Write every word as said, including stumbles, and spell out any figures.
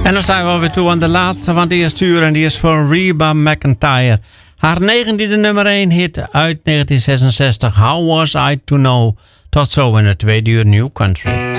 En dan zijn we alweer toe aan de laatste van het eerste uur. En die is voor Reba McEntire. Haar negentiende nummer één hit uit negentien zesenzestig. How Was I To Know? Tot zo in het tweede uur New Country.